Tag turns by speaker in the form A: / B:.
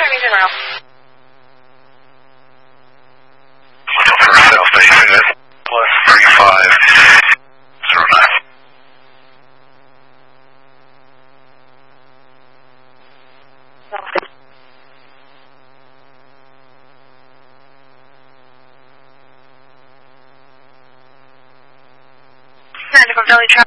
A: Music Row.
B: For South Station is plus 3509.
A: From Valley Travel.